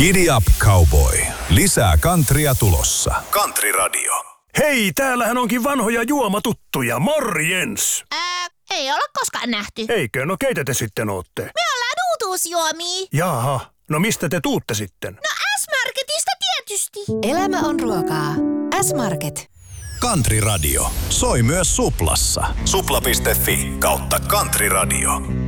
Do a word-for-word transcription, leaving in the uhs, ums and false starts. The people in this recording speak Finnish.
Giddy up, cowboy. Lisää countrya tulossa. Country Radio. Hei, täällähän onkin vanhoja juomatuttuja. Morjens! Ää, ei olla koskaan nähty. Eikö? No keitä te sitten ootte? Me ollaan uutuusjuomia. Jaha, no mistä te tuutte sitten? No S-Marketista tietysti. Elämä on ruokaa. S-Market. Country Radio. Soi myös Suplassa. Supla piste fi kautta Country Radio.